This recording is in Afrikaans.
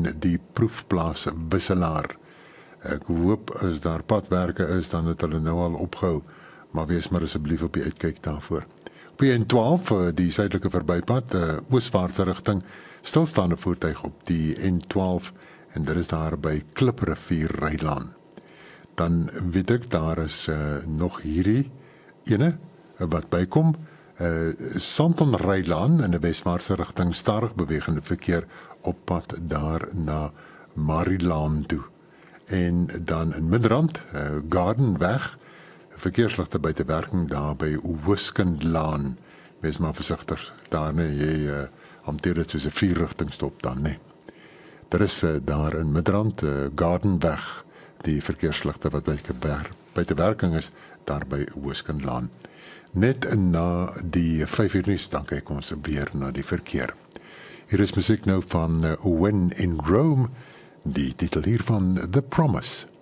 en die proefplaas Wisselaar. Ek hoop as daar padwerke is, dan het hulle nou al opgehou, maar wees maar asseblief op die uitkyk daarvoor. Op die N12, die suidelike verbypad, ooswaartse rigting, stilstaande voertuig op die N12 en dit is daar by Kliprivier Rylaan. Dan weet ek, daar is nog hierdie ene wat bykom, Santon Rylaan in 'n weswaartse rigting, stadig bewegende verkeer op pad daar na Marilaan toe. En dan in Midrand, Gardenweg, verkeersligte buite werking daar by Hoeskindlaan. Wees maar versigtig daar, nee, jy hanteer dit soos 'n 4-rigting stop dan, nee. Daar is daar in Midrand, Gardenweg, die verkeersligte wat buite werking is, daar by Hoeskindlaan. Net na die 5 uur nuus, dan kyk ons weer na die verkeer. Hier is musiek nou van When in Rome, die titel hiervan The Promise.